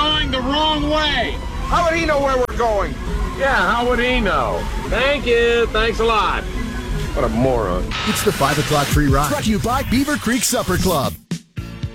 going the wrong way. How would he know where we're going? Yeah, how would he know? Thank you. Thanks a lot. What a moron. It's the 5 o'clock free ride. Brought to you by Beaver Creek Supper Club.